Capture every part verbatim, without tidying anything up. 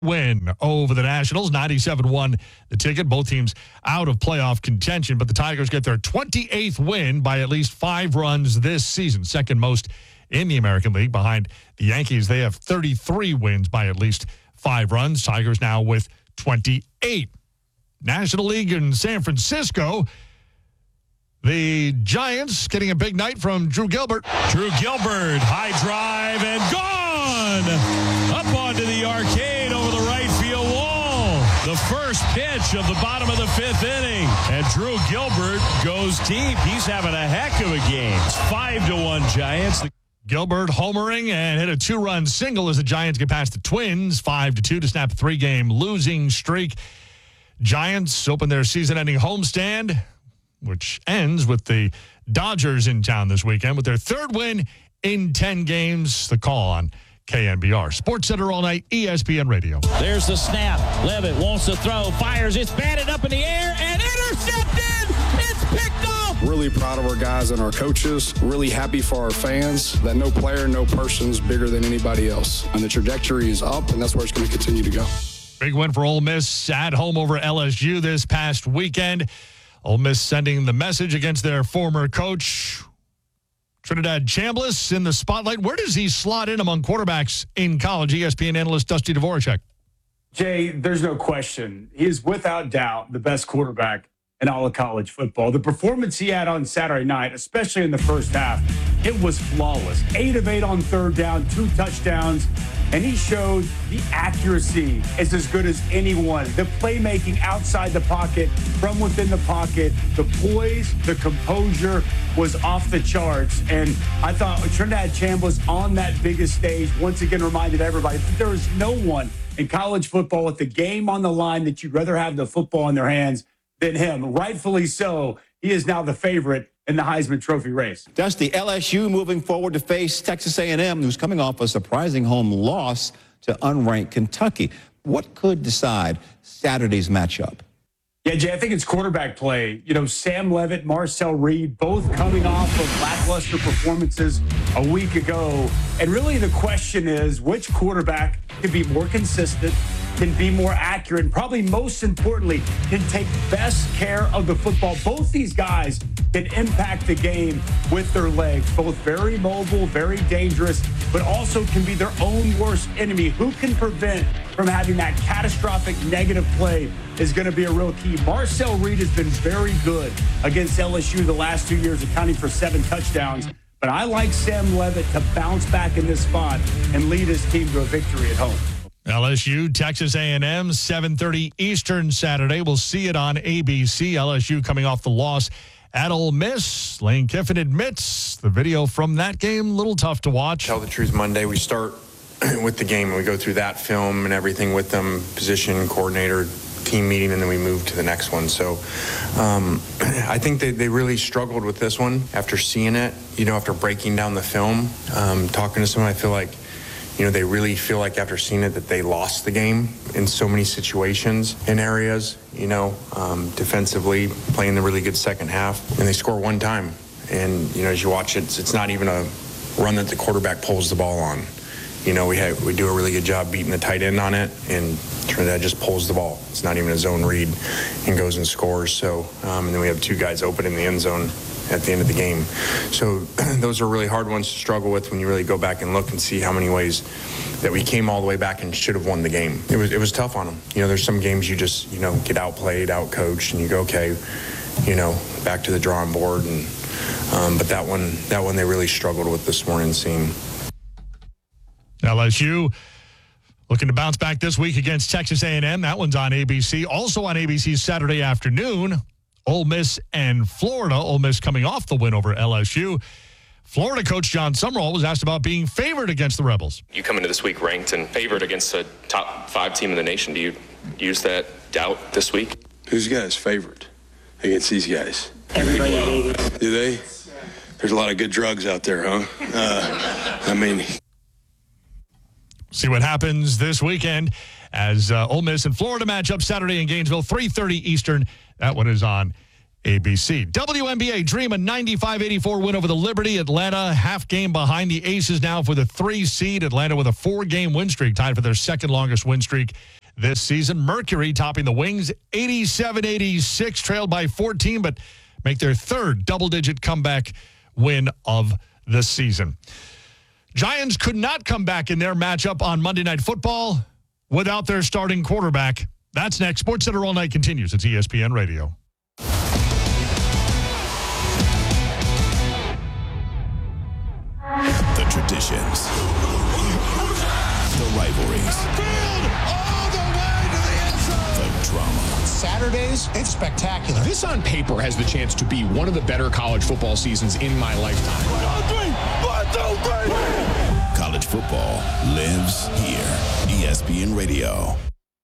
win over the Nationals. ninety-seven one the ticket. Both teams out of playoff contention, but the Tigers get their twenty-eighth win by at least five runs this season, second most in the American League behind the Yankees. They have thirty-three wins by at least five runs. Tigers now with twenty-eight. National League in San Francisco. The Giants getting a big night from Drew Gilbert. Drew Gilbert, high drive and gone! Up onto the arcade over the right field wall. The first pitch of the bottom of the fifth inning. And Drew Gilbert goes deep. He's having a heck of a game. It's five to one Giants. Gilbert homering and hit a two-run single as the Giants get past the Twins, five to two to snap a three-game losing streak. Giants open their season-ending homestand, which ends with the Dodgers in town this weekend with their third win in ten games. The call on K N B R. Sports Center all night, E S P N Radio. There's the snap. Levitt wants to throw, fires. It's batted up in the air and intercepted. It's picked off. Really proud of our guys and our coaches. Really happy for our fans that no player, no person's bigger than anybody else. And the trajectory is up, and that's where it's going to continue to go. Big win for Ole Miss at home over L S U this past weekend. Ole Miss sending the message against their former coach, Trinidad Chambliss, in the spotlight. Where does he slot in among quarterbacks in college? E S P N analyst Dusty Dvorak. Jay, there's no question. He is without doubt the best quarterback in all of college football. The performance he had on Saturday night, especially in the first half, it was flawless. Eight of eight on third down, two touchdowns, and he showed the accuracy is as good as anyone. The playmaking outside the pocket, from within the pocket, the poise, the composure was off the charts. And I thought Trinidad Chambliss on that biggest stage once again reminded everybody that there is no one in college football with the game on the line that you'd rather have the football in their hands than him. Rightfully so. He is now the favorite in the Heisman Trophy race. Dusty, L S U moving forward to face Texas A and M, who's coming off a surprising home loss to unranked Kentucky. What could decide Saturday's matchup? Yeah, Jay, I think it's quarterback play. You know, Sam Levitt, Marcel Reed, both coming off of lackluster performances a week ago. And really the question is, which quarterback can be more consistent, can be more accurate, and probably most importantly, can take best care of the football. Both these guys can impact the game with their legs. Both very mobile, very dangerous, but also can be their own worst enemy. Who can prevent from having that catastrophic negative play is going to be a real key. Marcel Reed has been very good against L S U the last two years, accounting for seven touchdowns. But I like Sam Levitt to bounce back in this spot and lead his team to a victory at home. L S U, Texas A and M, seven thirty Eastern Saturday. We'll see it on A B C. L S U coming off the loss at Ole Miss. Lane Kiffin admits the video from that game, a little tough to watch. Tell the truth, Monday we start with the game and we go through that film and everything with them, position, coordinator, team meeting, and then we move to the next one. So um, I think they, they really struggled with this one after seeing it, you know, after breaking down the film, um, talking to someone, I feel like, you know, they really feel like after seeing it that they lost the game in so many situations and areas, you know, um, defensively, playing the really good second half, and they score one time. And, you know, as you watch it, it's, it's not even a run that the quarterback pulls the ball on. You know, we have, we do a really good job beating the tight end on it, and Trinidad just pulls the ball. It's not even a zone read and goes and scores. So, um, and then we have two guys open in the end zone at the end of the game. So those are really hard ones to struggle with when you really go back and look and see how many ways that we came all the way back and should have won the game. It was it was tough on them. You know, there's some games you just, you know, get outplayed, outcoached, and you go, okay, you know, back to the drawing board. And um, but that one, that one they really struggled with this morning, seeing. L S U looking to bounce back this week against Texas A and M. That one's on A B C. Also on A B C Saturday afternoon, Ole Miss and Florida. Ole Miss coming off the win over L S U. Florida coach John Summerall was asked about being favored against the Rebels. You come into this week ranked and favored against a top five team in the nation. Do you use that doubt this week? Who's guys favored against these guys? Everybody. Do they? There's a lot of good drugs out there, huh? Uh, I mean... See what happens this weekend as uh, Ole Miss and Florida match up Saturday in Gainesville, three thirty Eastern. That one is on A B C. W N B A Dream a ninety-five eighty-four win over the Liberty. Atlanta half game behind the Aces now for the three seed. Atlanta with a four-game win streak, tied for their second longest win streak this season. Mercury topping the Wings eighty-seven eighty-six, trailed by fourteen, but make their third double-digit comeback win of the season. Giants could not come back in their matchup on Monday Night Football without their starting quarterback. That's next. SportsCenter All Night continues. It's E S P N Radio. The traditions, the rivalries, the drama. Saturdays, it's spectacular. This on paper has the chance to be one of the better college football seasons in my lifetime. One, two, three. One, two, three. College football lives here. E S P N Radio.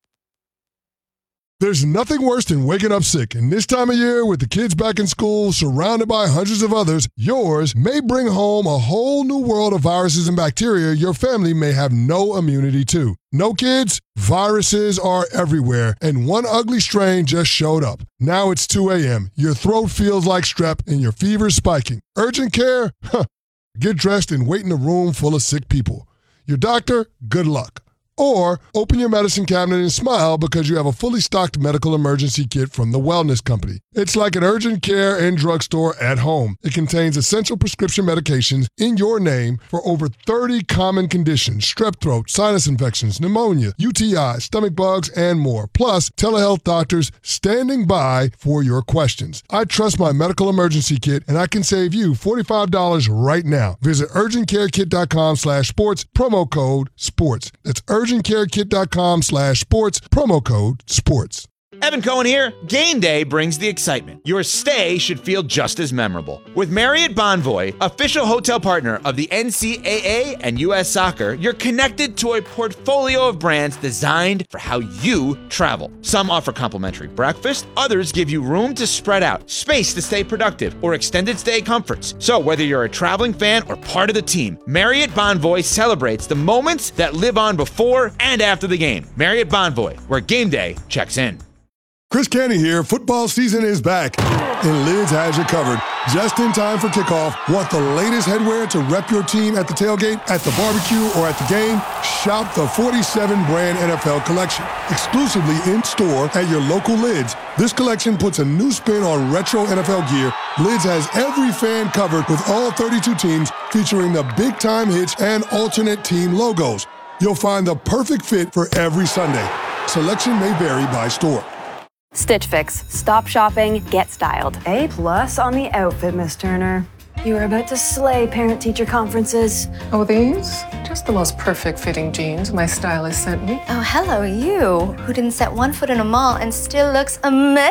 There's nothing worse than waking up sick, and this time of year, with the kids back in school, surrounded by hundreds of others, yours may bring home a whole new world of viruses and bacteria your family may have no immunity to. No kids? Viruses are everywhere, and one ugly strain just showed up. Now it's two a.m., your throat feels like strep, and your fever's spiking. Urgent care? Huh. Get dressed and wait in a room full of sick people. Your doctor? Good luck. Or open your medicine cabinet and smile because you have a fully stocked medical emergency kit from the Wellness Company. It's like an urgent care and drugstore at home. It contains essential prescription medications in your name for over thirty common conditions: strep throat, sinus infections, pneumonia, U T I, stomach bugs, and more. Plus, telehealth doctors standing by for your questions. I trust my medical emergency kit, and I can save you forty-five dollars right now. Visit urgentcarekit.com slash sports, promo code sports. That's urgentcarekit.com slash sports, promo code sports. Evan Cohen here. Game day brings the excitement. Your stay should feel just as memorable. With Marriott Bonvoy, official hotel partner of the N C double A and U S Soccer, you're connected to a portfolio of brands designed for how you travel. Some offer complimentary breakfast, others give you room to spread out, space to stay productive, or extended stay comforts. So whether you're a traveling fan or part of the team, Marriott Bonvoy celebrates the moments that live on before and after the game. Marriott Bonvoy, where game day checks in. Chris Canty here. Football season is back, and Lids has you covered. Just in time for kickoff. Want the latest headwear to rep your team at the tailgate, at the barbecue, or at the game? Shop the forty-seven brand N F L collection, exclusively in store at your local Lids. This collection puts a new spin on retro N F L gear. Lids has every fan covered with all thirty-two teams, featuring the big time hits and alternate team logos. You'll find the perfect fit for every Sunday. Selection may vary by store. Stitch Fix. Stop shopping, get styled. A plus on the outfit, Miss Turner. You are about to slay parent-teacher conferences. Oh, these? Just the most perfect fitting jeans my stylist sent me. Oh, hello, you, who didn't set one foot in a mall and still looks amazing.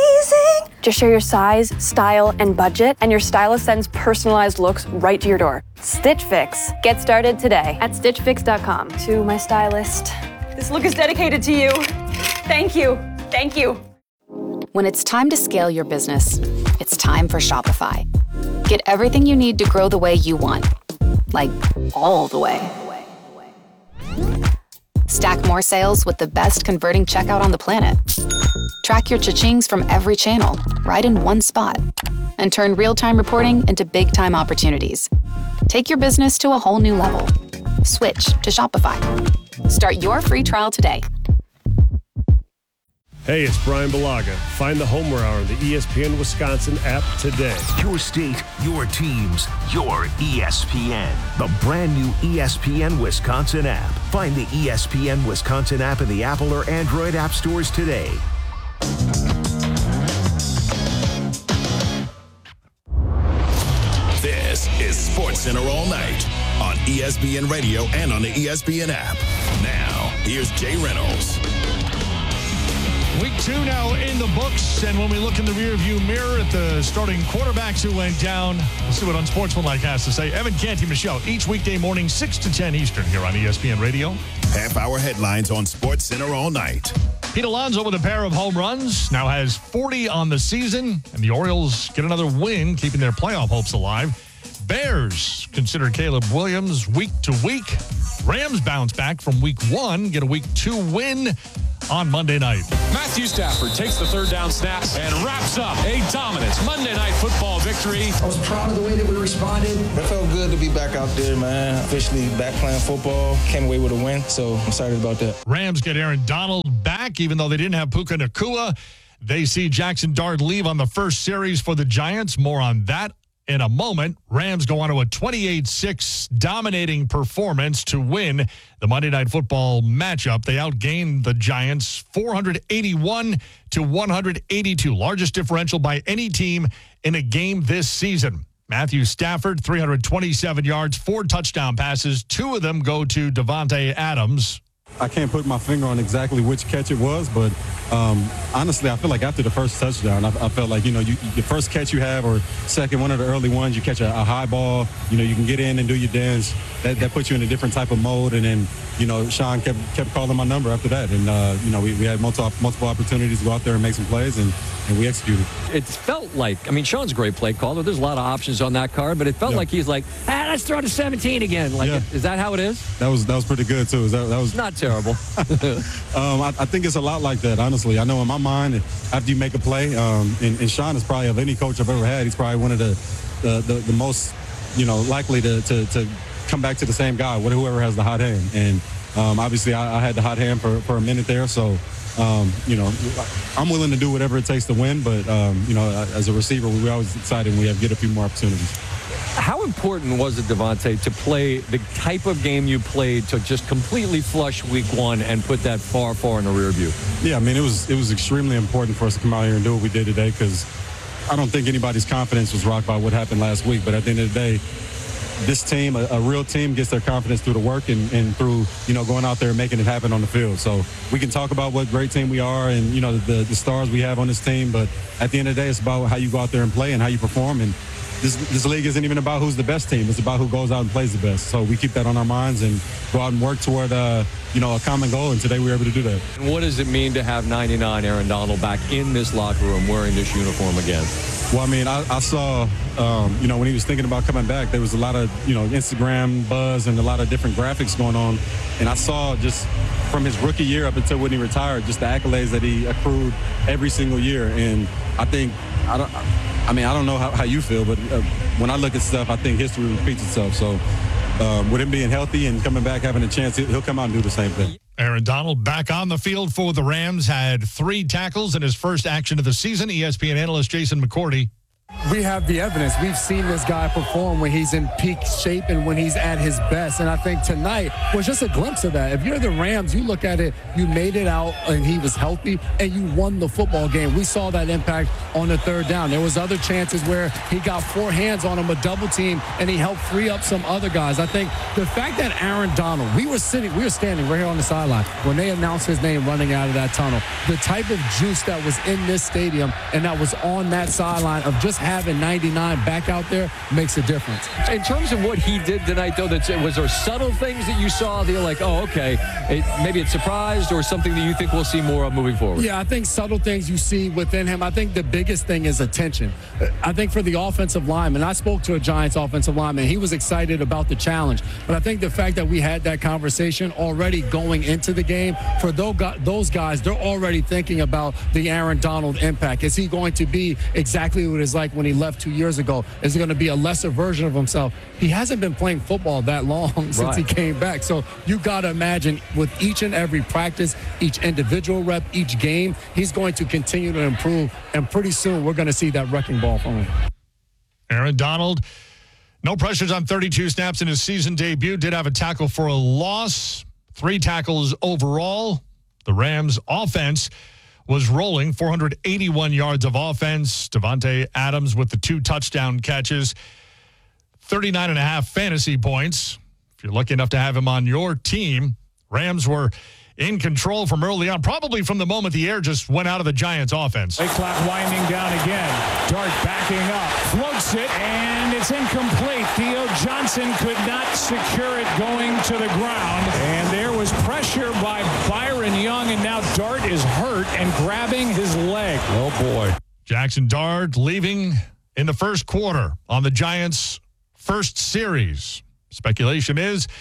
Just share your size, style, and budget, and your stylist sends personalized looks right to your door. Stitch Fix. Get started today at stitch fix dot com. To my stylist, this look is dedicated to you. Thank you. Thank you. When it's time to scale your business, it's time for Shopify. Get everything you need to grow the way you want. Like, all the way. Stack more sales with the best converting checkout on the planet. Track your cha-chings from every channel, right in one spot. And turn real-time reporting into big-time opportunities. Take your business to a whole new level. Switch to Shopify. Start your free trial today. Hey, it's Brian Balaga. Find the Homer Hour on the E S P N Wisconsin app today. Your state, your teams, your E S P N. The brand new E S P N Wisconsin app. Find the E S P N Wisconsin app in the Apple or Android app stores today. This is SportsCenter All Night on E S P N Radio and on the E S P N app. Now, here's Jay Reynolds. Week two now in the books, and when we look in the rearview mirror at the starting quarterbacks who went down, we'll see what Unsportsmanlike has to say. Evan Canty, Michelle, each weekday morning, six to ten Eastern here on E S P N Radio. Half-hour headlines on SportsCenter All Night. Pete Alonso with a pair of home runs, now has forty on the season, and the Orioles get another win, keeping their playoff hopes alive. Bears consider Caleb Williams week to week. Rams bounce back from week one, get a week two win on Monday night. Matthew Stafford takes the third down snap and wraps up a dominant Monday Night Football victory. I was proud of the way that we responded. It felt good to be back out there, man. Officially back playing football. Came away with a win, so I'm excited about that. Rams get Aaron Donald back, even though they didn't have Puka Nacua. They see Jackson Dart leave on the first series for the Giants. More on that in a moment. Rams go on to a twenty-eight six dominating performance to win the Monday Night Football matchup. They outgained the Giants four eighty-one to one eighty-two, largest differential by any team in a game this season. Matthew Stafford, three hundred twenty-seven yards, four touchdown passes. Two of them go to Davante Adams. I can't put my finger on exactly which catch it was, but um, honestly, I feel like after the first touchdown, I, I felt like, you know, you, the first catch you have or second, one of the early ones, you catch a, a high ball, you know, you can get in and do your dance. That, that puts you in a different type of mode. And then, you know, Sean kept kept calling my number after that. And, uh, you know, we, we had multiple, multiple opportunities to go out there and make some plays, and, and we executed. It felt like, I mean, Sean's a great play caller. There's a lot of options on that card, but it felt yeah. like he's like, ah, let's throw to seventeen again. Like, yeah. Is that how it is? That was that was pretty good, too. That, that was not terrible. um, I, I think it's a lot like that, honestly. I know in my mind, after you make a play, um, and, and Sean is probably, of any coach I've ever had, he's probably one of the the, the, the most, you know, likely to, to, to come back to the same guy, whoever has the hot hand. And um, obviously, I, I had the hot hand for, for a minute there, so Um, you know, I'm willing to do whatever it takes to win, but, um, you know, as a receiver, we're always excited when we have get a few more opportunities. How important was it, Davante, to play the type of game you played to just completely flush week one and put that far, far in the rear view? Yeah, I mean, it was it was extremely important for us to come out here and do what we did today, because I don't think anybody's confidence was rocked by what happened last week. But at the end of the day, this team, a, a real team, gets their confidence through the work and, and through, you know, going out there and making it happen on the field. So we can talk about what great team we are and, you know, the, the stars we have on this team. But at the end of the day, it's about how you go out there and play and how you perform. And this, this league isn't even about who's the best team. It's about who goes out and plays the best. So we keep that on our minds and go out and work toward, uh, you know, a common goal. And today we were able to do that. And what does it mean to have ninety-nine Aaron Donald back in this locker room wearing this uniform again? Well, I mean, I, I saw, um, you know, when he was thinking about coming back, there was a lot of, you know, Instagram buzz and a lot of different graphics going on. And I saw just from his rookie year up until when he retired, just the accolades that he accrued every single year. And I think, I don't, I mean, I don't know how, how you feel, but uh, when I look at stuff, I think history repeats itself. So um, with him being healthy and coming back, having a chance, he'll come out and do the same thing. Aaron Donald back on the field for the Rams, had three tackles in his first action of the season. E S P N analyst Jason McCourty. We have the evidence. We've seen this guy perform when he's in peak shape and when he's at his best. And I think tonight was just a glimpse of that. If you're the Rams, you look at it, you made it out and he was healthy and you won the football game. We saw that impact on the third down. There was other chances where he got four hands on him, a double team, and he helped free up some other guys. I think the fact that Aaron Donald, we were sitting, we were standing right here on the sideline when they announced his name running out of that tunnel. The type of juice that was in this stadium and that was on that sideline of just having ninety-nine back out there makes a difference. In terms of what he did tonight, though, that's, was there subtle things that you saw that you're like, oh, okay, it, maybe it's surprised or something that you think we'll see more of moving forward? Yeah, I think subtle things you see within him. I think the biggest thing is attention. I think for the offensive lineman, I spoke to a Giants offensive lineman. He was excited about the challenge. But I think the fact that we had that conversation already going into the game, for those guys, they're already thinking about the Aaron Donald impact. Is he going to be exactly what it's like when he left two years ago? Is it going to be a lesser version of himself? He hasn't been playing football that long since right. he came back. So you got to imagine with each and every practice, each individual rep, each game, he's going to continue to improve. And pretty soon we're going to see that wrecking ball from him. Aaron Donald, no pressures on thirty-two snaps in his season debut. Did have a tackle for a loss. Three tackles overall. The Rams offense was rolling, four hundred eighty-one yards of offense. Davante Adams with the two touchdown catches, thirty-nine and a half fantasy points. If you're lucky enough to have him on your team, Rams were in control from early on, probably from the moment the air just went out of the Giants offense. Play clock winding down again. Dart backing up, floats it, and it's incomplete. Theo Johnson could not secure it going to the ground, and there was pressure by Byron Young, and now Dart is hurt and grabbing his leg. Oh, boy. Jackson Dart leaving in the first quarter on the Giants' first series. Speculation is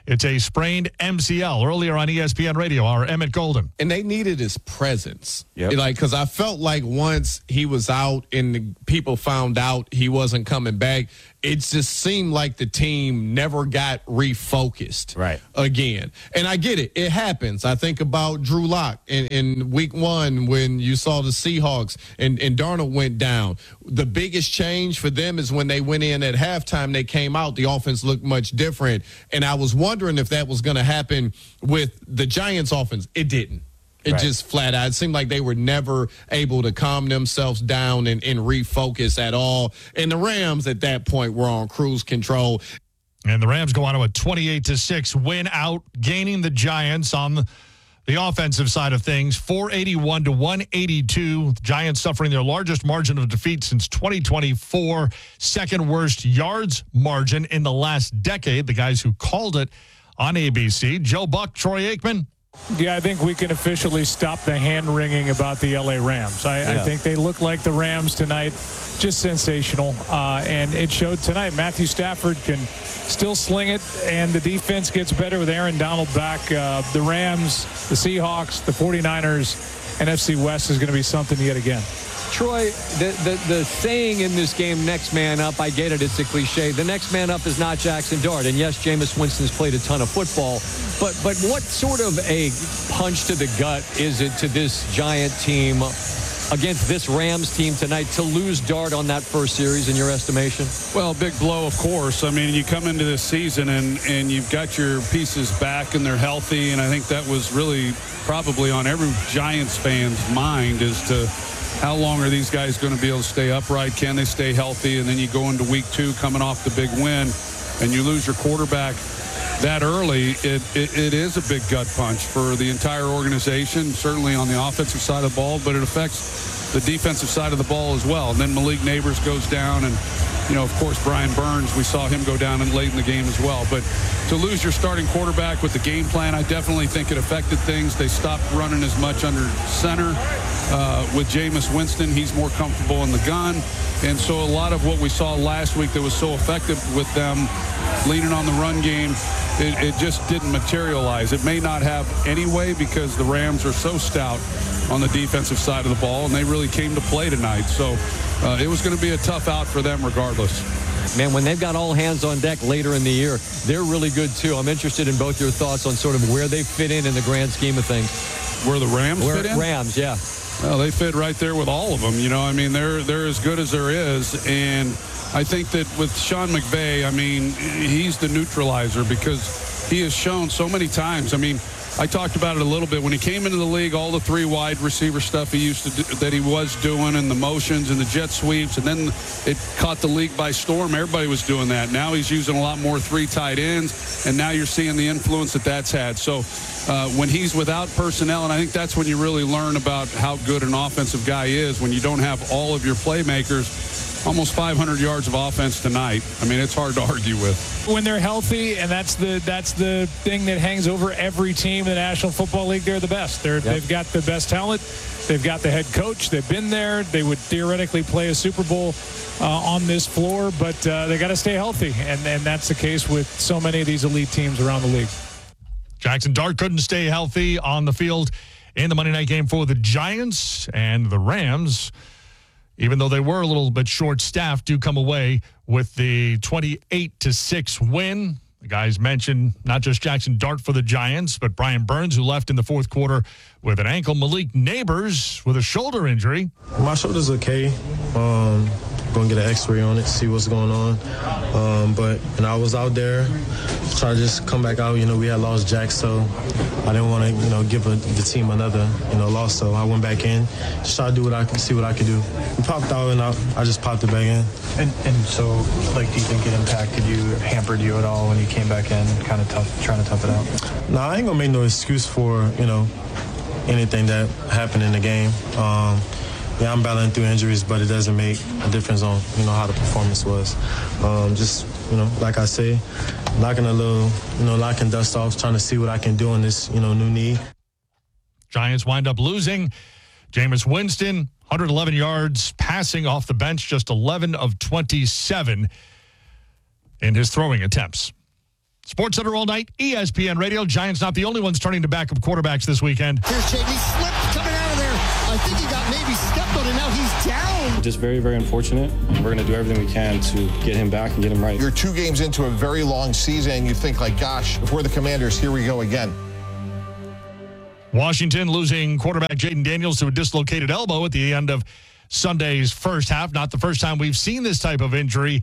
It's a sprained M C L. Earlier on E S P N Radio, our Emmett Golden. And they needed his presence. Yep. Like, because I felt like once he was out and the people found out he wasn't coming back, it just seemed like the team never got refocused right. again. And I get it. It happens. I think about Drew Lock in, in week one when you saw the Seahawks and, and Darnold went down. The biggest change for them is when they went in at halftime, they came out, the offense looked much different. And I was wondering if that was going to happen with the Giants offense. It didn't. It Right. just flat out. It seemed like they were never able to calm themselves down and, and refocus at all. And the Rams at that point were on cruise control. And the Rams go on to a twenty-eight to six win out, gaining the Giants on the, the offensive side of things, four eighty-one to one eighty-two. The Giants suffering their largest margin of defeat since twenty twenty-four, second worst yards margin in the last decade. The guys who called it on A B C, Joe Buck, Troy Aikman. Yeah, I think we can officially stop the hand-wringing about the L A Rams. I, Yeah. I think they look like the Rams tonight, just sensational. Uh, and it showed tonight. Matthew Stafford can still sling it, and the defense gets better with Aaron Donald back. Uh, the Rams, the Seahawks, the forty-niners, N F C West is going to be something yet again. Troy, the, the, the saying in this game, next man up, I get it, it's a cliche. The next man up is not Jackson Dart. And yes, Jameis Winston's played a ton of football. But but what sort of a punch to the gut is it to this Giant team against this Rams team tonight to lose Dart on that first series in your estimation? Well, big blow, of course. I mean, you come into this season and, and you've got your pieces back and they're healthy. And I think that was really probably on every Giants fan's mind as to how long are these guys going to be able to stay upright? Can they stay healthy? And then you go into week two coming off the big win and you lose your quarterback that early. It, it, it is a big gut punch for the entire organization, certainly on the offensive side of the ball, but it affects the defensive side of the ball as well. And then Malik Neighbors goes down and, you know, of course, Brian Burns, we saw him go down in late in the game as well. But to lose your starting quarterback with the game plan, I definitely think it affected things. They stopped running as much under center. Uh, with Jameis Winston, he's more comfortable in the gun. And so a lot of what we saw last week that was so effective with them leaning on the run game, it, it just didn't materialize. It may not have anyway because the Rams are so stout on the defensive side of the ball, and they really came to play tonight. So uh, it was going to be a tough out for them regardless. Man, when they've got all hands on deck later in the year, they're really good too. I'm interested in both your thoughts on sort of where they fit in in the grand scheme of things. Where the Rams where, fit in? Rams, yeah. Well, they fit right there with all of them. You know, I mean, they're they're as good as there is. And I think that with Sean McVay, I mean, he's the neutralizer because he has shown so many times. I mean, I talked about it a little bit. When he came into the league, all the three wide receiver stuff he used to do, that he was doing, and the motions and the jet sweeps, and then it caught the league by storm. Everybody was doing that. Now he's using a lot more three tight ends, and now you're seeing the influence that that's had. So uh, when he's without personnel, and I think that's when you really learn about how good an offensive guy is, when you don't have all of your playmakers. Almost five hundred yards of offense tonight. I mean, it's hard to argue with. When they're healthy, and that's the that's the thing that hangs over every team in the National Football League, they're the best. They're, yep. They've got the best talent. They've got the head coach. They've been there. They would theoretically play a Super Bowl uh, on this floor, but uh, they got to stay healthy, and, and that's the case with so many of these elite teams around the league. Jackson Dart couldn't stay healthy on the field in the Monday night game for the Giants, and the Rams, even though they were a little bit short-staffed, do come away with the twenty-eight to six win. The guys mentioned not just Jackson Dart for the Giants, but Brian Burns, who left in the fourth quarter with an ankle. Malik Neighbors with a shoulder injury. My shoulder's okay. Um, going to get an x-ray on it, see what's going on. Um, but, and I was out there, try to just come back out. You know, we had lost Jack, so I didn't want to, you know, give a, the team another, you know, loss. So I went back in, just try to do what I can, see what I can do. We popped out, and I, I just popped it back in. And, and so, like, do you think it impacted you, hampered you at all when you came back in, kind of tough, trying to tough it out? No, I ain't going to make no excuse for, you know, anything that happened in the game. Um, Yeah, I'm battling through injuries, but it doesn't make a difference on, you know, how the performance was. Um, just, you know, like I say, knocking a little, you know, knocking dust off, trying to see what I can do on this, you know, new knee. Giants wind up losing. Jameis Winston, one hundred eleven yards, passing off the bench, just eleven of twenty-seven in his throwing attempts. Sports Center all night, E S P N Radio. Giants not the only ones turning to backup quarterbacks this weekend. Here's J D slipped coming out of there. I think he got maybe stepped on, and now he's down. Just very, very unfortunate. We're going to do everything we can to get him back and get him right. You're two games into a very long season, and you think, like, gosh, if we're the Commanders, here we go again. Washington losing quarterback Jaden Daniels to a dislocated elbow at the end of Sunday's first half. Not the first time we've seen this type of injury.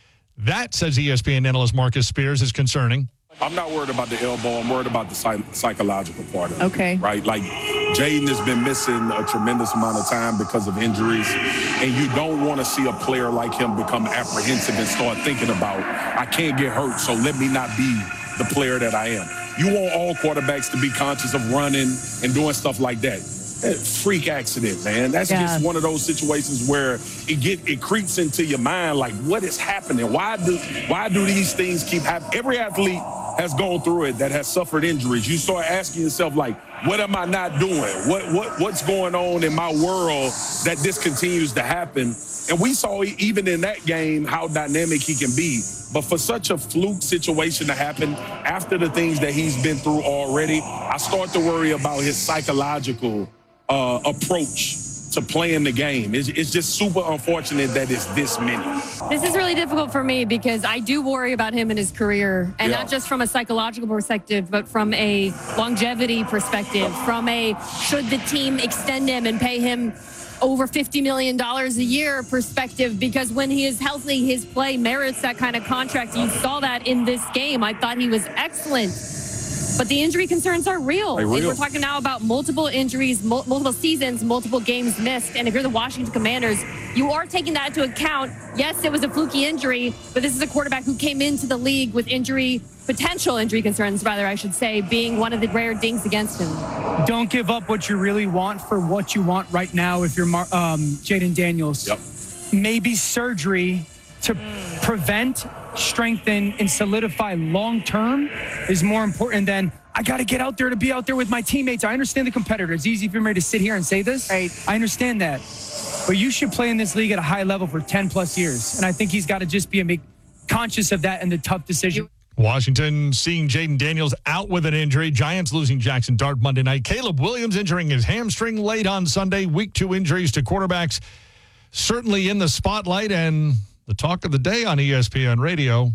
That, says E S P N analyst Marcus Spears, is concerning. I'm not worried about the elbow. I'm worried about the psych- psychological part of it. Okay. Right? Like, Jaden has been missing a tremendous amount of time because of injuries, and you don't want to see a player like him become apprehensive and start thinking about, I can't get hurt, so let me not be the player that I am. You want all quarterbacks to be conscious of running and doing stuff like that. Freak accident, man. That's yeah. just one of those situations where it get it creeps into your mind, like, what is happening? Why do why do these things keep happening? Every athlete has gone through it that has suffered injuries. You start asking yourself, like, what am I not doing? What what what's going on in my world that this continues to happen? And we saw even in that game how dynamic he can be. But for such a fluke situation to happen after the things that he's been through already, I start to worry about his psychological uh, approach to playing the game. It's, it's just super unfortunate that it's this many. This is really difficult for me because I do worry about him and his career, and Yeah. not just from a psychological perspective, but from a longevity perspective, from a should the team extend him and pay him over fifty million dollars a year perspective, because when he is healthy, his play merits that kind of contract. You saw that in this game. I thought he was excellent. But the injury concerns are real. They're real. We're talking now about multiple injuries, mul- multiple seasons, multiple games missed. And if you're the Washington Commanders, you are taking that into account. Yes, it was a fluky injury, but this is a quarterback who came into the league with injury, potential injury concerns, rather, I should say, being one of the rare dings against him. Don't give up what you really want for what you want right now if you're Mar- um, Jaden Daniels. Yep. Maybe surgery to prevent, strengthen, and solidify long-term is more important than I got to get out there to be out there with my teammates. I understand the competitor. It's easy for me to sit here and say this. Right. I understand that. But you should play in this league at a high level for ten plus years. And I think he's got to just be a, conscious of that and the tough decision. Washington seeing Jaden Daniels out with an injury. Giants losing Jackson Dart Monday night. Caleb Williams injuring his hamstring late on Sunday. Week two injuries to quarterbacks certainly in the spotlight and the talk of the day on E S P N Radio.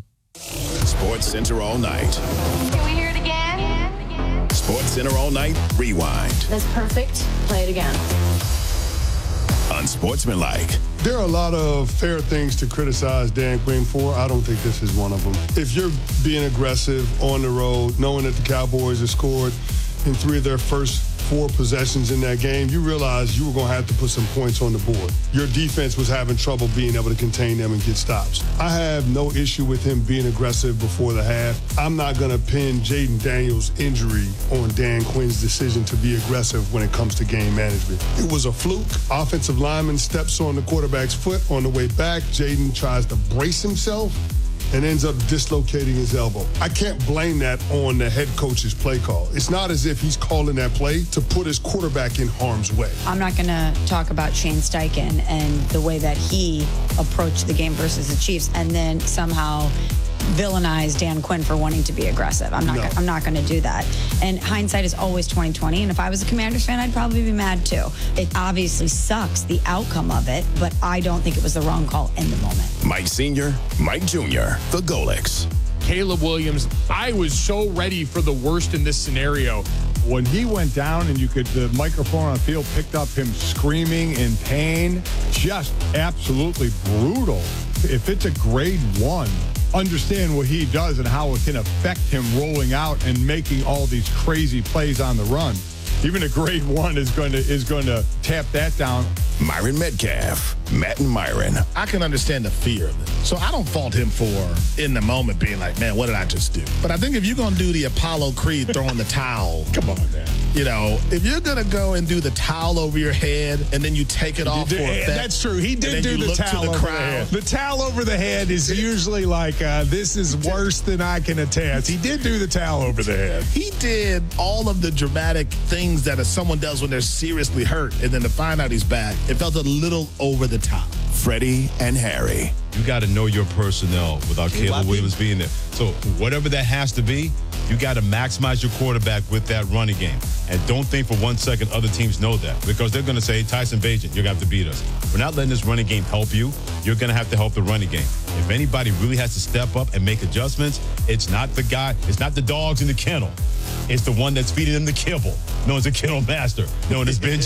Sports Center all night. Can we hear it again? Sports Center all night. Rewind. That's perfect. Play it again. Unsportsmanlike. There are a lot of fair things to criticize Dan Quinn for. I don't think this is one of them. If you're being aggressive on the road, knowing that the Cowboys have scored in three of their first four possessions in that game, you realize you were going to have to put some points on the board. Your defense was having trouble being able to contain them and get stops. I have no issue with him being aggressive before the half. I'm not going to pin Jaden Daniels' injury on Dan Quinn's decision to be aggressive when it comes to game management. It was a fluke. Offensive lineman steps on the quarterback's foot on the way back. Jaden tries to brace himself and ends up dislocating his elbow. I can't blame that on the head coach's play call. It's not as if he's calling that play to put his quarterback in harm's way. I'm not going to talk about Shane Steichen and the way that he approached the game versus the Chiefs and then somehow villainize Dan Quinn for wanting to be aggressive. I'm not No. gonna, I'm not going to do that. And hindsight is always twenty twenty, and if I was a Commanders fan, I'd probably be mad too. It obviously sucks, the outcome of it, but I don't think it was the wrong call in the moment. Mike Senior, Mike Junior, the Golix. Caleb Williams, I was so ready for the worst in this scenario. When he went down and you could, the microphone on the field picked up him screaming in pain, just absolutely brutal. If it's a grade one, understand what he does and how it can affect him rolling out and making all these crazy plays on the run. Even a grade one is going to is going to tap that down. Myron Metcalf, Matt and Myron. I can understand the fear of it. So I don't fault him for, in the moment, being like, man, what did I just do? But I think if you're going to do the Apollo Creed throwing the towel. Come on, man. You know, if you're going to go and do the towel over your head and then you take it off Did- for effect. That's true. He and did then do you the look to towel the over the crowd. head. The towel over the head is usually like, uh, this is worse than I can attest. He did do the towel over the head. He did all of the dramatic things that a, someone does when they're seriously hurt. And then to find out he's back, it felt a little over the the top. Freddie and Harry. You got to know your personnel without Caleb Williams being there. So whatever that has to be, you got to maximize your quarterback with that running game. And don't think for one second other teams know that, because they're going to say, Tyson Bagent, you're going to have to beat us. We're not letting this running game help you. You're going to have to help the running game. If anybody really has to step up and make adjustments, it's not the guy, it's not the dogs in the kennel. It's the one that's feeding them the kibble, known as a kennel master, known as Ben